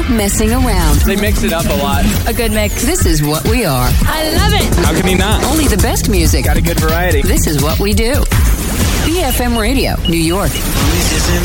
messing around. They mix it up a lot. A good mix. This is what we are. I love it. How can you not? Only the best music. Got a good variety. This is what we do. BFM Radio, New York. This isn't